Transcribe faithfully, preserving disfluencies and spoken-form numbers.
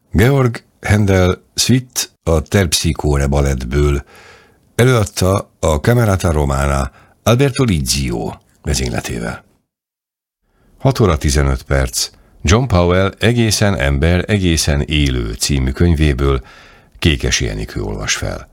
Georg Händel Suite a Terpsichore balettből előadta a Camerata Romana Alberto Lizzio vezényletével. hat óra tizenöt perc. John Powell Egészen ember, egészen élő című könyvéből Kékesi Enikő olvas fel.